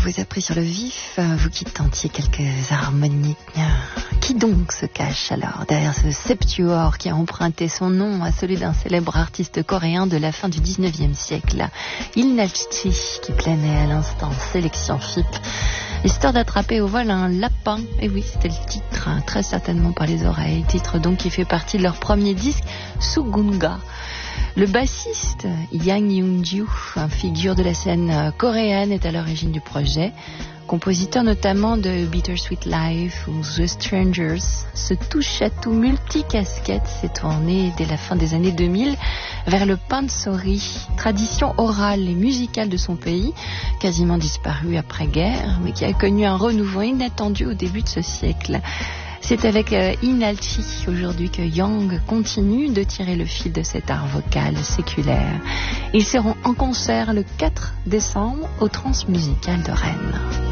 vous a pris sur le vif, vous qui tentiez quelques harmonies. Qui donc se cache alors derrière ce septuor qui a emprunté son nom à celui d'un célèbre artiste coréen de la fin du 19e siècle, Il Nalchi, qui planait à l'instant sélection FIP, histoire d'attraper au vol un lapin. Et oui, c'était le titre, très certainement par les oreilles, titre donc qui fait partie de leur premier disque, Sugunga. Le bassiste Yang Young-ju, figure de la scène coréenne, est à l'origine du projet. Compositeur notamment de Bittersweet Life ou The Strangers, ce touche-à-tout multicasquette s'est tourné dès la fin des années 2000 vers le pansori, tradition orale et musicale de son pays, quasiment disparue après-guerre, mais qui a connu un renouveau inattendu au début de ce siècle. C'est avec Inalchi aujourd'hui que Yang continue de tirer le fil de cet art vocal séculaire. Ils seront en concert le 4 décembre au Transmusical de Rennes.